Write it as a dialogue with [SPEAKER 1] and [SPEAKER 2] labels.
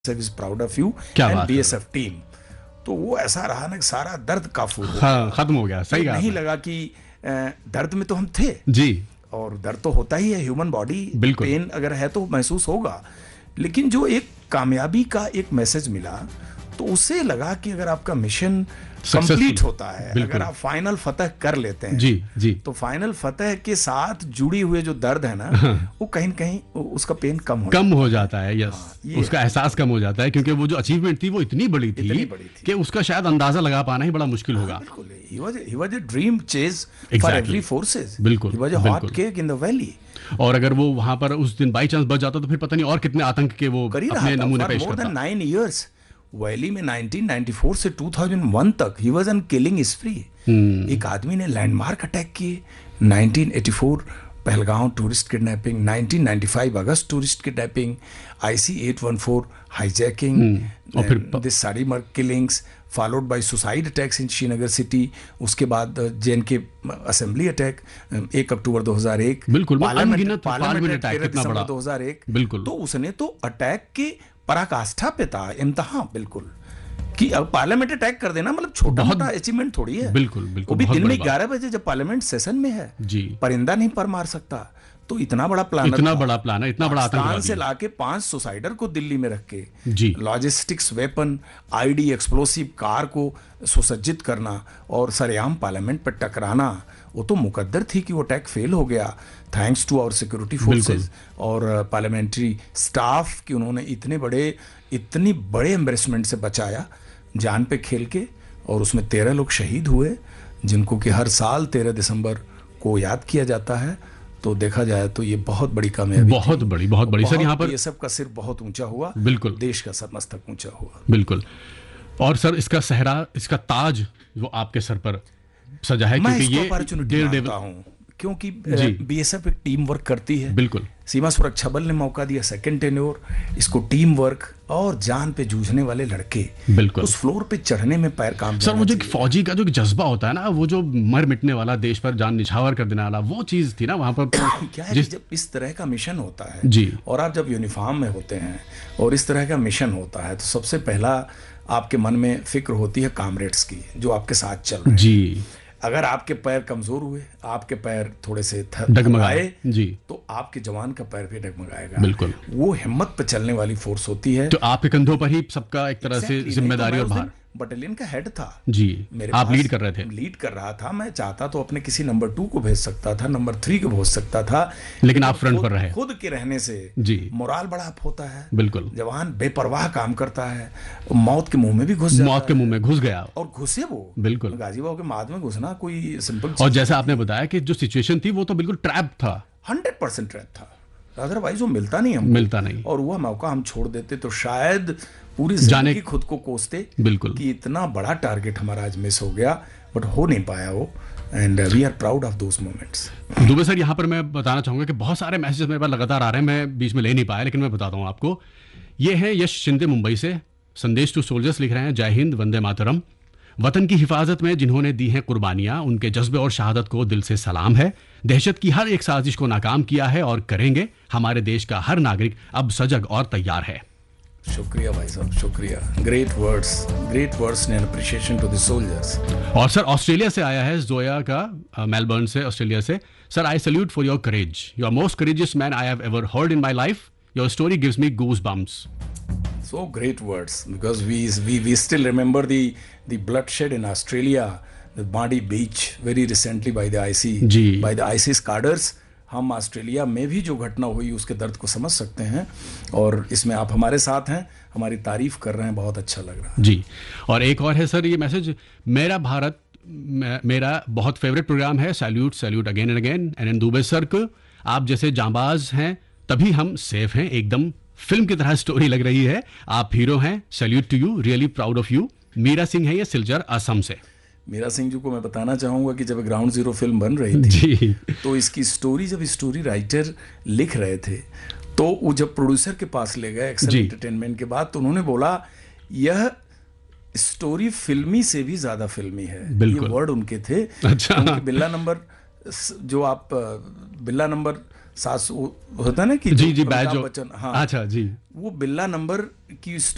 [SPEAKER 1] Is proud of you
[SPEAKER 2] क्या
[SPEAKER 1] and
[SPEAKER 2] बात है।
[SPEAKER 1] BSF team. तो वो ऐसा रहा ना कि सारा दर्द काफूर हो
[SPEAKER 2] हाँ,
[SPEAKER 1] गया।
[SPEAKER 2] खत्म हो गया। सही
[SPEAKER 1] तो
[SPEAKER 2] कहा
[SPEAKER 1] नहीं
[SPEAKER 2] आपने।
[SPEAKER 1] लगा कि दर्द में तो हम थे,
[SPEAKER 2] जी
[SPEAKER 1] और दर्द तो होता ही है, ह्यूमन बॉडी
[SPEAKER 2] बिल्कुल।
[SPEAKER 1] पेन अगर है तो महसूस होगा। लेकिन जो एक कामयाबी का एक मैसेज मिला, तो उससे लगा कि अगर आपका मिशन
[SPEAKER 2] Successful,
[SPEAKER 1] कंप्लीट होता है,
[SPEAKER 2] बिल्कुल।
[SPEAKER 1] अगर आप फाइनल फतह कर लेते हैं,
[SPEAKER 2] जी जी
[SPEAKER 1] तो फाइनल फतह के साथ जुड़ी हुए जो दर्द है ना, वो कहीं न कहीं उसका पेन कम
[SPEAKER 2] हो जाता है। यस,
[SPEAKER 1] ये
[SPEAKER 2] उसका एहसास कम हो जाता है, क्योंकि वो जो अचीवमेंट थी वो इतनी बड़ी थी कि उसका शायद अंदाजा लगा पाना ही बड़ा मुश्किल होगा।
[SPEAKER 1] बिल्कुल, he was a dream chase for
[SPEAKER 2] Exactly.
[SPEAKER 1] every forces.
[SPEAKER 2] बिल्कुल,
[SPEAKER 1] He was a hot
[SPEAKER 2] बिल्कुल।
[SPEAKER 1] cake in the valley.
[SPEAKER 2] और अगर वो वहां पर उस दिन बाई चांस बच जाता तो फिर पता नहीं और कितने आतंक के वो
[SPEAKER 1] कर ही रहा
[SPEAKER 2] अपने
[SPEAKER 1] था
[SPEAKER 2] नमूने
[SPEAKER 1] for
[SPEAKER 2] पेश
[SPEAKER 1] more than
[SPEAKER 2] करता।
[SPEAKER 1] 9 years. वैली में 1994 से 2001 तक ही वॉज ऑन किलिंग स्प्री। एक आदमी ने लैंडमार्क अटैक किए, 1984 पहलगांव टूरिस्ट किडनैपिंग, 1995 अगस्त टूरिस्ट किडनैपिंग, IC 814 हाईजैकिंग,
[SPEAKER 2] और फिर
[SPEAKER 1] दिस सारी मर्ग killings followed by suicide attacks in Srinagar city. उसके बाद JNK असेंबली अटैक 1 अक्टूबर 2001।
[SPEAKER 2] बिल्कुल, वो
[SPEAKER 1] पार्लियामेंट
[SPEAKER 2] अनगिनत पार्लियामेंट अटैक
[SPEAKER 1] 13
[SPEAKER 2] कितना
[SPEAKER 1] दिसंबर
[SPEAKER 2] बड़ा।
[SPEAKER 1] 2001।
[SPEAKER 2] बिल्कुल।
[SPEAKER 1] तो उसने तो अटैक के पराकाष्ठा पे था, इम्तहान बिल्कुल, कि अब पार्लियामेंट अटैक कर देना मतलब छोटा मोटा अचीवमेंट थोड़ी है।
[SPEAKER 2] बिल्कुल बिल्कुल,
[SPEAKER 1] वो भी
[SPEAKER 2] बहुत
[SPEAKER 1] दिन में
[SPEAKER 2] बड़ी बात।
[SPEAKER 1] 11 बजे जब पार्लियामेंट सेशन में है,
[SPEAKER 2] जी
[SPEAKER 1] परिंदा नहीं पर मार सकता। तो इतना बड़ा प्लान,
[SPEAKER 2] इतना बड़ा प्लान है, इतना बड़ा
[SPEAKER 1] पाकिस्तान
[SPEAKER 2] आतंकवादी
[SPEAKER 1] से लाके 5 सुसाइडर को दिल्ली में रख के
[SPEAKER 2] जी
[SPEAKER 1] logistics weapon, ID explosive car को सुसज्जित करना और सरेआम पार्लियामेंट पर टकराना, वो तो मुकद्दर थी कि वो अटैक फेल हो गया, thanks to our security forces और पार्लियामेंट्री स्टाफ कि उन्होंने इतनी बड़े एम्बेरसमेंट से बचाया, जान पे खेल के। और उसमें 13 लोग शहीद हुए, जिनको कि हर साल 13 दिसंबर को याद किया जाता है। तो देखा जाए तो ये बहुत बड़ी कामयाबी,
[SPEAKER 2] बहुत बड़ी सर। यहाँ पर
[SPEAKER 1] ये सब का सिर बहुत ऊंचा हुआ,
[SPEAKER 2] बिल्कुल,
[SPEAKER 1] देश का सर मस्तक ऊंचा हुआ।
[SPEAKER 2] बिल्कुल। और सर इसका सहरा, इसका ताज वो आपके सर पर सजा है,
[SPEAKER 1] मैं
[SPEAKER 2] क्योंकि
[SPEAKER 1] इसको
[SPEAKER 2] ये
[SPEAKER 1] अपॉर्चुनिटी मानता हूँ, क्योंकि BSF एक टीम वर्क करती है।
[SPEAKER 2] बिल्कुल।
[SPEAKER 1] सीमा सुरक्षा बल ने मौका दिया, सेकंड टेन्योर, इसको टीम वर्क और जान पे जूझने वाले लड़के,
[SPEAKER 2] बिल्कुल,
[SPEAKER 1] उस फ्लोर पे चढ़ने में पैर काम
[SPEAKER 2] सर वो जो फौजी का जो जज्बा होता है ना, वो जो मर मिटने वाला, देश पर जान निछावर कर देने वाला, वो चीज थी ना वहां पर।
[SPEAKER 1] क्या है कि जब इस तरह का मिशन होता है
[SPEAKER 2] जी,
[SPEAKER 1] और आप जब यूनिफॉर्म में होते हैं और इस तरह का मिशन होता है, तो सबसे पहला आपके मन में फिक्र होती है कामरेड्स की, जो आपके साथ चल रहे हैं।
[SPEAKER 2] जी,
[SPEAKER 1] अगर आपके पैर कमजोर हुए, आपके पैर थोड़े से
[SPEAKER 2] डगमगाए जी,
[SPEAKER 1] तो आपके जवान का पैर भी डगमगाएगा।
[SPEAKER 2] बिल्कुल,
[SPEAKER 1] वो हिम्मत पे चलने वाली फोर्स होती है।
[SPEAKER 2] तो आपके कंधों पर ही सबका एक तरह से जिम्मेदारी और भार।
[SPEAKER 1] बटालियन का हेड था
[SPEAKER 2] जी,
[SPEAKER 1] मेरे
[SPEAKER 2] आप
[SPEAKER 1] पास,
[SPEAKER 2] लीड कर रहे थे।
[SPEAKER 1] लीड कर रहा था। मैं चाहता तो अपने किसी नंबर 2 को भेज सकता था, नंबर 3 को भेज सकता था,
[SPEAKER 2] लेकिन आप फ्रंट पर रहे।
[SPEAKER 1] खुद के रहने से
[SPEAKER 2] जी,
[SPEAKER 1] मोराल बड़ा अप होता है।
[SPEAKER 2] बिल्कुल,
[SPEAKER 1] जवान बेपरवाह काम करता है, मौत के मुंह में भी घुस जाता है।
[SPEAKER 2] मौत के मुंह में घुस गया,
[SPEAKER 1] और घुसे वो।
[SPEAKER 2] बिल्कुल,
[SPEAKER 1] गाजीबाव के माद में घुसना कोई सिंपल।
[SPEAKER 2] और जैसा आपने बताया कि जो सिचुएशन थी वो तो बिल्कुल ट्रैप था,
[SPEAKER 1] 100% ट्रैप था, अदरवाइज वो मिलता नहीं हमको,
[SPEAKER 2] मिलता नहीं।
[SPEAKER 1] और वह मौका हम छोड़ देते तो शायद पूरी जिंदगी खुद को कोसते,
[SPEAKER 2] बिल्कुल,
[SPEAKER 1] कि इतना बड़ा टारगेट हमारा आज मिस हो गया, बट हो नहीं पाया वो, and we are proud of those moments.
[SPEAKER 2] Dubey sir, यहाँ पर मैं बताना चाहूंगा कि बहुत सारे मैसेजेस मेरे पास लगातार आ रहे हैं, मैं बीच में ले नहीं पाया, लेकिन मैं बताता हूँ आपको। ये है यश शिंदे मुंबई से, संदेश टू सोल्जर्स लिख रहे हैं, जय हिंद, वंदे मातरम। वतन की हिफाजत में जिन्होंने दी हैं कुर्बानियां, उनके जज्बे और शहादत को दिल से सलाम है। दहशत की हर एक साजिश को नाकाम किया है और करेंगे। हमारे देश का हर नागरिक अब सजग और तैयार है।
[SPEAKER 1] शुक्रिया भाई साहब, शुक्रिया। Great words and appreciation to the soldiers.
[SPEAKER 2] और सर ऑस्ट्रेलिया से आया है जोया का, मेलबर्न से, ऑस्ट्रेलिया से। Sir, I salute for your courage, you are most courageous man I have ever heard in my life, your story gives me goose bumps.
[SPEAKER 1] So great words, because we still remember the bloodshed in Australia, the Madi Beach, very recently by the ISIS cadres. हम Australia में भी जो घटना हुई उसके दर्द को समझ सकते हैं, और इसमें आप हमारे साथ हैं, हमारी तारीफ कर रहे हैं, बहुत अच्छा लग रहा है
[SPEAKER 2] जी। और एक और है सर ये मैसेज, मेरा भारत मेरा बहुत फेवरेट प्रोग्राम है, salute again and again, and Dubey sir को आप जैसे जांबाज हैं तभी हम सेफ हैं, एकदम फिल्म की तरह स्टोरी लग रही है, आप हीरो हैं, salute to you, really proud of you. Meera Singh है ये सिलचर असम से।
[SPEAKER 1] मीरा सिंह जी को मैं बताना चाहूंगा कि जब ग्राउंड जीरो फिल्म बन रही थी
[SPEAKER 2] जी, तो
[SPEAKER 1] इसकी स्टोरी, जब स्टोरी राइटर लिख रहे थे, तो वो जब प्रोड्यूसर के पास ले गए एक्सेल एंटरटेनमेंट के बाद, तो उन्होंने बोला यह स्टोरी फिल्मी से भी ज्यादा फिल्मी है। ये वर्ड उनके थे।
[SPEAKER 2] अच्छा।
[SPEAKER 1] बिल्ला नंबर, जो आप बिल्ला नंबर 700 होता है ना कि
[SPEAKER 2] जी, बैज
[SPEAKER 1] बच्चन, हाँ,
[SPEAKER 2] अच्छा जी,
[SPEAKER 1] वो बिल्ला नंबर की